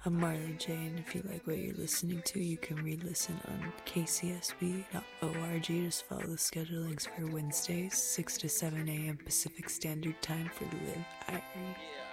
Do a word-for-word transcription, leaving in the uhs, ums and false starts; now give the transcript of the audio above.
I'm Marla Jane. If you like what you're listening to, you can re-listen on k c s b dot org. Just follow the schedulings for Wednesdays, six to seven a.m. Pacific Standard Time for Live Irie.